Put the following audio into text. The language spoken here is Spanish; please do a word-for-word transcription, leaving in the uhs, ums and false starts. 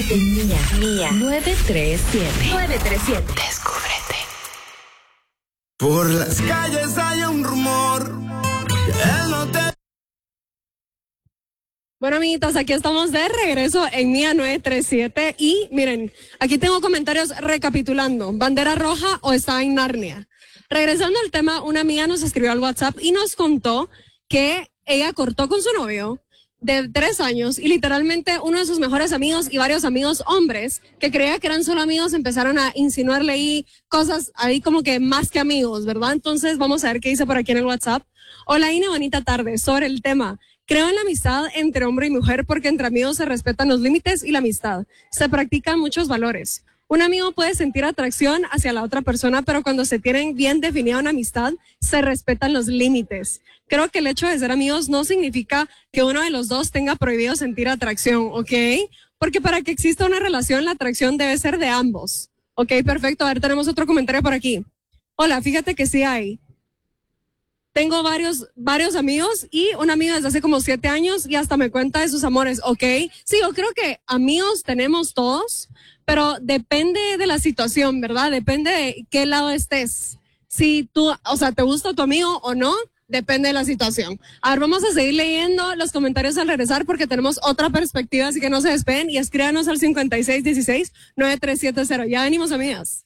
En Mía, Mía nueve tres siete. nueve tres siete. Descúbrete. Por las calles hay un rumor que él no te... Bueno, amiguitos, aquí estamos de regreso en Mía nueve tres siete y miren, aquí tengo comentarios recapitulando. ¿Bandera roja o está en Narnia? Regresando al tema, una amiga nos escribió al WhatsApp y nos contó que ella cortó con su novio de tres años y literalmente uno de sus mejores amigos y varios amigos hombres que creía que eran solo amigos empezaron a insinuarle ahí cosas ahí como que más que amigos, ¿verdad? Entonces vamos a ver qué dice por aquí en el WhatsApp. Hola Ine, bonita tarde. Sobre el tema, creo en la amistad entre hombre y mujer porque entre amigos se respetan los límites y la amistad. Se practican muchos valores. Un amigo puede sentir atracción hacia la otra persona, pero cuando se tienen bien definida una amistad, se respetan los límites. Creo que el hecho de ser amigos no significa que uno de los dos tenga prohibido sentir atracción, ¿ok? Porque para que exista una relación, la atracción debe ser de ambos. Ok, perfecto. A ver, tenemos otro comentario por aquí. Hola, fíjate que sí hay. Tengo varios, varios amigos y una amiga desde hace como siete años y hasta me cuenta de sus amores, ¿ok? Sí, yo creo que amigos tenemos todos, pero depende de la situación, ¿verdad? Depende de qué lado estés. Si tú, o sea, te gusta tu amigo o no, depende de la situación. A ver, vamos a seguir leyendo los comentarios al regresar porque tenemos otra perspectiva, así que no se despeguen y escríbanos al cincuenta y seis dieciséis nueve tres siete cero. Ya venimos, amigas.